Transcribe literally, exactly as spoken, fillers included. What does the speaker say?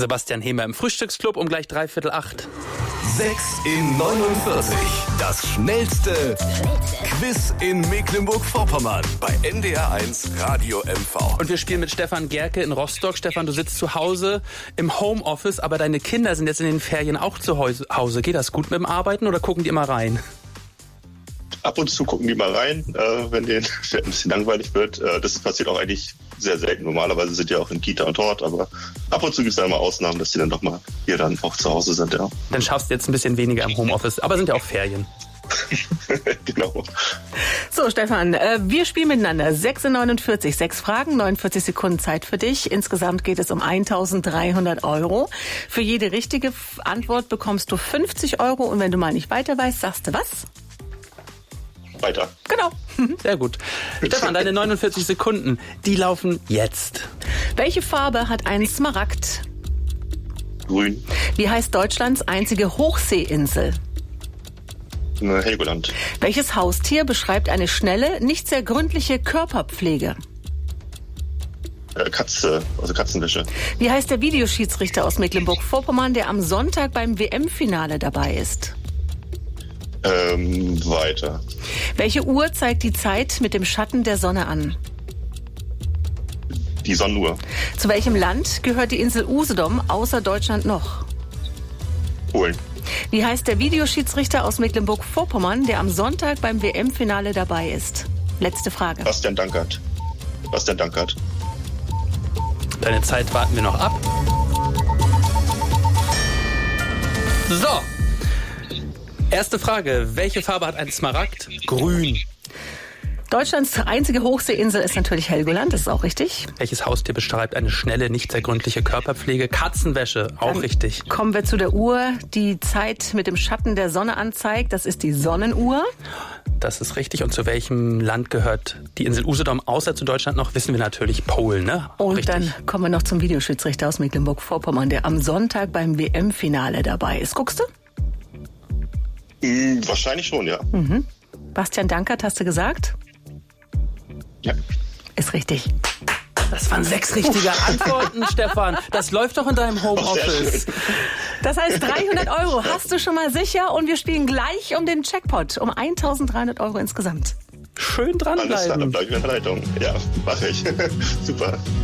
Sebastian Hemer im Frühstücksclub um gleich dreiviertel acht. sechs in neunundvierzig. Das schnellste Quiz in Mecklenburg-Vorpommern bei N D R eins Radio M V. Und wir spielen mit Stefan Gerke in Rostock. Stefan, du sitzt zu Hause im Homeoffice, aber deine Kinder sind jetzt in den Ferien auch zu Hause. Geht das gut mit dem Arbeiten oder gucken die immer rein? Ab und zu gucken die mal rein, äh, wenn denen ein bisschen langweilig wird. Äh, das passiert auch eigentlich sehr selten. Normalerweise sind die auch in Kita und dort, aber ab und zu gibt es da immer Ausnahmen, dass die dann doch mal hier dann auch zu Hause sind. Ja. Dann schaffst du jetzt ein bisschen weniger im Homeoffice, aber sind ja auch Ferien. Genau. So, Stefan, äh, wir spielen miteinander. sechs in neunundvierzig, sechs Fragen, neunundvierzig Sekunden Zeit für dich. Insgesamt geht es um eintausenddreihundert Euro. Für jede richtige Antwort bekommst du fünfzig Euro und wenn du mal nicht weiter weißt, sagst du was? Weiter. Genau. Sehr gut. Stefan, deine neunundvierzig Sekunden, die laufen jetzt. Welche Farbe hat ein Smaragd? Grün. Wie heißt Deutschlands einzige Hochseeinsel? Helgoland. Welches Haustier beschreibt eine schnelle, nicht sehr gründliche Körperpflege? Äh, Katze, also Katzenwäsche. Wie heißt der Videoschiedsrichter aus Mecklenburg-Vorpommern, der am Sonntag beim W M-Finale dabei ist? Ähm, weiter. Welche Uhr zeigt die Zeit mit dem Schatten der Sonne an? Die Sonnenuhr. Zu welchem Land gehört die Insel Usedom außer Deutschland noch? Polen. Wie heißt der Videoschiedsrichter aus Mecklenburg-Vorpommern, der am Sonntag beim W M-Finale dabei ist? Letzte Frage. Bastian Dankert. Bastian Dankert. Deine Zeit warten wir noch ab. So. Erste Frage. Welche Farbe hat ein Smaragd? Grün. Deutschlands einzige Hochseeinsel ist natürlich Helgoland, das ist auch richtig. Welches Haustier beschreibt eine schnelle, nicht sehr gründliche Körperpflege? Katzenwäsche, auch Dann richtig. Kommen wir zu der Uhr, die Zeit mit dem Schatten der Sonne anzeigt. Das ist die Sonnenuhr. Das ist richtig. Und zu welchem Land gehört die Insel Usedom außer zu Deutschland noch? Wissen wir natürlich Polen, ne? Auch Und richtig. dann kommen wir noch zum Videoschiedsrichter aus Mecklenburg-Vorpommern, der am Sonntag beim W M-Finale dabei ist. Guckst du? Hm, wahrscheinlich schon, ja. Mhm. Bastian Dankert, hast du gesagt? Ja. Ist richtig. Das waren sechs richtige Antworten, Stefan. Das läuft doch in deinem Homeoffice. Das heißt, dreihundert Euro hast du schon mal sicher und wir spielen gleich um den Jackpot, um eintausenddreihundert Euro insgesamt. Schön Alles klar, dann dranbleiben. bleib ich in der Leitung. Ja, mache ich. Super.